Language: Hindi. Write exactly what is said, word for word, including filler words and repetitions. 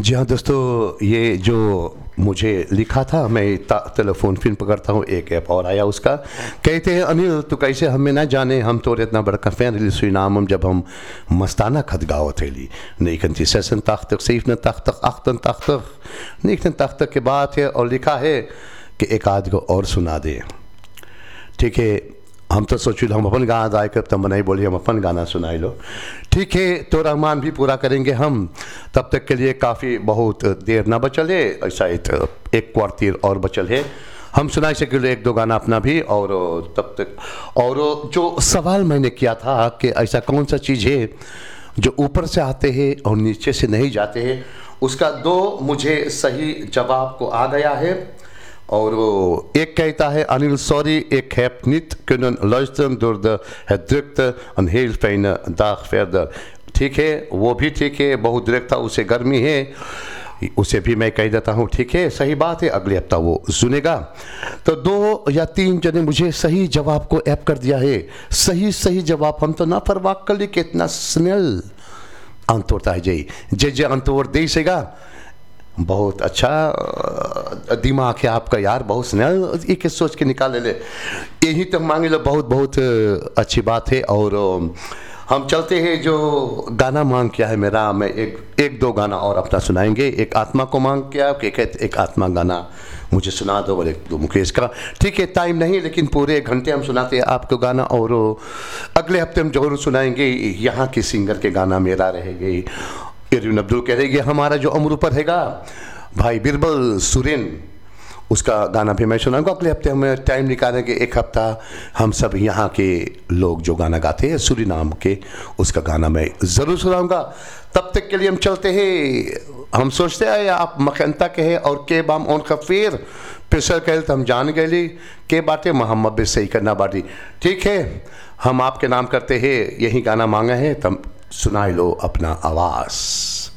जी हाँ दोस्तों, ये जो मुझे लिखा था, मैं टेलीफोन फिर पकड़ता हूँ, एक ऐप और आया उसका। कहते हैं अनिल तो कैसे हमें ना जाने, हम तो इतना बड़ा फैन रिली सुनाम हम जब हम मस्ताना खत गाओ थे ली नहीं सेशन तख्त सीफ न तख्त अख्तन तख्त नहीं तख्त के बात है और लिखा है कि एक आध को और सुना दे। ठीक है, हम तो सोचो हम अपन गाना गाए कर तब नहीं बोली हम अपन गाना सुनाई लो। ठीक है, तो रहमान भी पूरा करेंगे हम, तब तक के लिए काफ़ी बहुत देर ना बचल है, शायद एक क्वार्टर और बचल है, हम सुनाई सके एक दो गाना अपना भी। और तब तक और जो सवाल मैंने किया था कि ऐसा कौन सा चीज़ है जो ऊपर से आते हैं और नीचे से नहीं जाते हैं, उसका दो मुझे सही जवाब को आ गया है। और एक कहता है Anil sorry ik heb niet kunnen luisteren door de het drukte een heel fijne dag verder। ठीक है, वो भी ठीक है, बहुत druk था, उसे गर्मी है, उसे भी मैं कह देता हूँ ठीक है, सही बात है, अगले हफ्ता वो सुनेगा। तो दो या तीन जने मुझे सही जवाब को ऐप कर दिया है, सही सही जवाब, हम तो ना परवाह कर ली कितना स्नेल अंतोरता है जी जे जे अंतोर दे सेगा, बहुत अच्छा दिमाग है आपका यार, बहुत स्नेह एक सोच के निकाले ले, यही तो मांगे लो, बहुत बहुत अच्छी बात है। और हम चलते हैं, जो गाना मांग किया है मेरा, मैं एक एक दो गाना और अपना सुनाएंगे। एक आत्मा को मांग किया कि कहते एक आत्मा गाना मुझे सुना दो, और एक दो मुकेश का। ठीक है, टाइम नहीं लेकिन पूरे एक घंटे हम सुनाते हैं आपको गाना, और अगले हफ्ते हम जरूर सुनाएंगे यहाँ के सिंगर के गाना मेरा रहेंगे। इरविन अब्दुल कह रहे हमारा जो अमर ऊपर हैगा भाई बिरबल सुरेन, उसका गाना भी मैं सुनाऊंगा। अगले हफ्ते हमें टाइम निकालेंगे, एक हफ्ता हम सब यहाँ के लोग जो गाना गाते हैं सूरीनाम के, उसका गाना मैं ज़रूर सुनाऊंगा। तब तक के लिए हम चलते हैं, हम सोचते हैं आप मखनता के हैं और के बाम उन खफीर प्रेशर कह तो हम जान गए के बातें मोहम्मद भी सही करना बाटी। ठीक है, हम आपके नाम करते हैं, यही गाना मांगा है, तब सुनाई लो अपना आवाज़।